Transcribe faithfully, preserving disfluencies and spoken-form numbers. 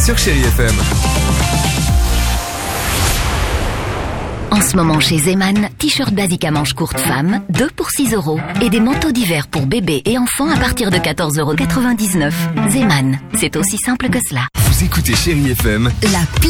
sur Chérie F M. En ce moment chez Zeman, t-shirt basique à manches courtes femmes, deux pour six euros. Et des manteaux d'hiver pour bébés et enfants à partir de quatorze euros quatre-vingt-dix-neuf. Zeman, c'est aussi simple que cela. Vous écoutez Chérie F M, La